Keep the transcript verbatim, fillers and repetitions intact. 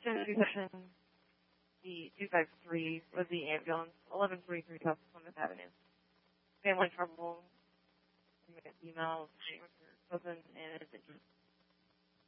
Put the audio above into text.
Tennessee section, the two five three was the ambulance, eleven forty-three South Plymouth Avenue. Family trouble, email, cousin, and